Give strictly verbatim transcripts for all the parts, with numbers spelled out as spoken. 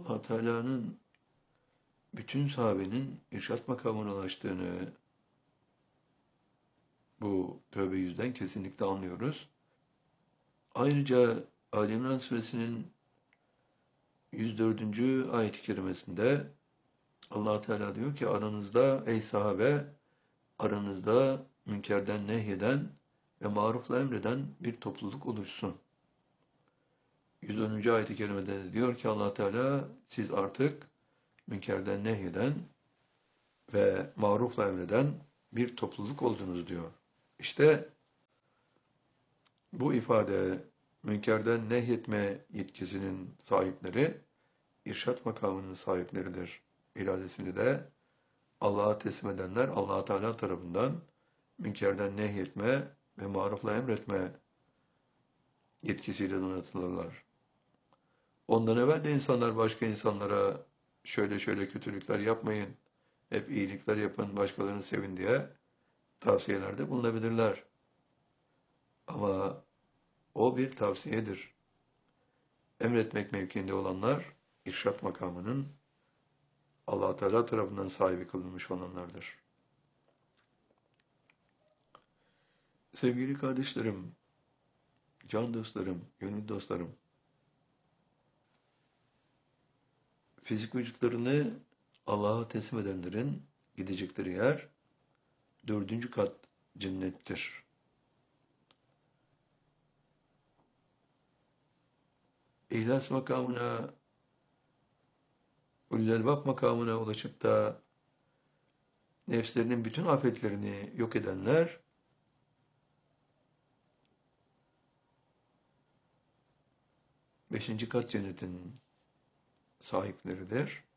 Allah Teala'nın bütün sahabenin irşat makamına ulaştığını bu Tövbe yüzden kesinlikle anlıyoruz. Ayrıca Ali İmran suresinin yüz dördüncü ayet-i kerimesinde Allah Teala diyor ki aranızda ey sahabe aranızda münkerden nehyeden ve marufla emreden bir topluluk oluşsun. yüz onuncu ayet-i kerimede de diyor ki Allah Teala siz artık münkerden nehyeden ve marufla emreden bir topluluk oldunuz diyor. İşte bu ifade münkerden nehyetme yetkisinin sahipleri irşat makamının sahipleridir. İradesini de Allah'a teslim edenler Allah Teala tarafından münkerden nehyetme ve marufla emretme yetkisiyle donatılırlar. Ondan evvel de insanlar başka insanlara şöyle şöyle kötülükler yapmayın, hep iyilikler yapın, başkalarını sevin diye tavsiyelerde bulunabilirler. Ama o bir tavsiyedir. Emretmek mevkiinde olanlar irşat makamının Allah Teala tarafından sahibi kılınmış olanlardır. Sevgili kardeşlerim, can dostlarım, gönül dostlarım, fizik vücutlarını Allah'a teslim edenlerin gidecekleri yer dördüncü kat cennettir. İhlas makamına, Ulul-Elbab makamına ulaşıp da nefslerinin bütün afetlerini yok edenler beşinci kat cennetin sahipleridir.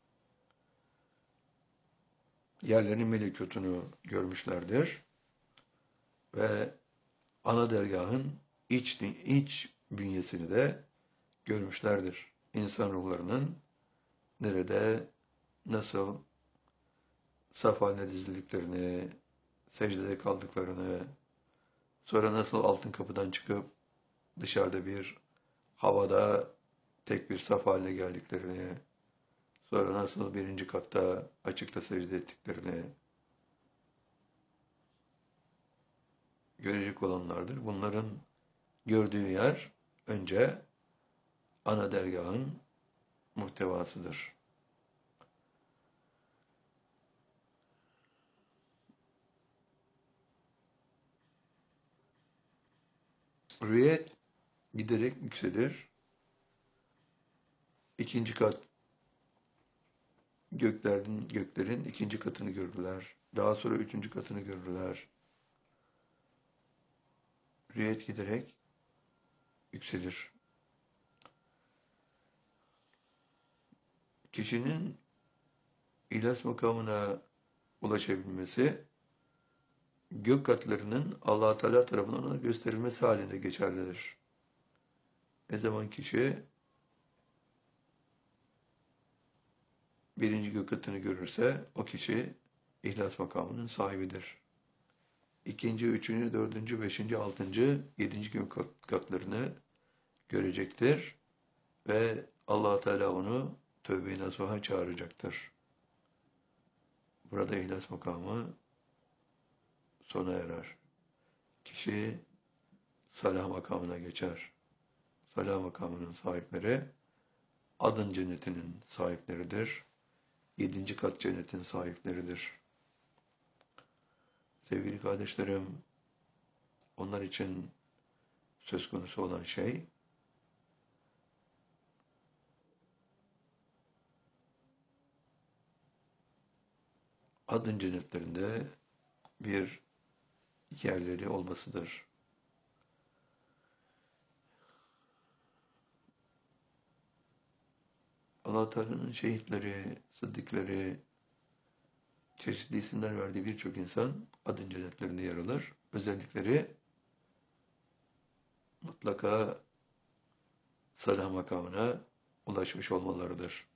Yerlerin melekutunu görmüşlerdir ve ana dergahın iç, iç bünyesini de görmüşlerdir. İnsan ruhlarının nerede, nasıl saf haline dizildiklerini, secdede kaldıklarını, sonra nasıl altın kapıdan çıkıp dışarıda bir havada tek bir saf haline geldiklerini, sonra nasıl birinci katta açıkta secde ettiklerini görecek olanlardır. Bunların gördüğü yer önce ana dergahın muhtevasıdır. Rüyet giderek yükselir. İkinci kat göklerin, göklerin ikinci katını görürler. Daha sonra üçüncü katını görürler. Rüyet giderek yükselir. Kişinin İhlas makamına ulaşabilmesi, gök katlarının Allah Teala tarafından ona gösterilmesi halinde geçerlidir. Ne zaman kişi birinci gök katını görürse, o kişi İhlas makamının sahibidir. İkinci, üçüncü, dördüncü, beşinci, altıncı, yedinci gök katlarını görecektir ve Allah Teala onu tövbe-i nasuha çağıracaktır. Burada ihlas makamı sona erer. Kişi salah makamına geçer. Salah makamının sahipleri adın cennetinin sahipleridir. Yedinci kat cennetin sahipleridir. Sevgili kardeşlerim, onlar için söz konusu olan şey adın cennetlerinde bir yerleri olmasıdır. Allah Teala'nın şehitleri, sıddıkları, çeşitli isimler verdiği birçok insan adın cennetlerinde yer alır. Özellikleri mutlaka salah makamına ulaşmış olmalarıdır.